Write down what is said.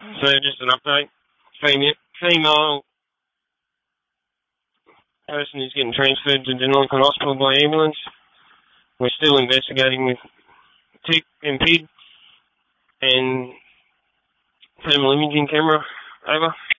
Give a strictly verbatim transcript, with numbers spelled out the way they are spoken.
So just an update. Female, female person is getting transferred to Deniliquin Hospital by ambulance. We're still investigating with tick and pig and thermal imaging camera. Over.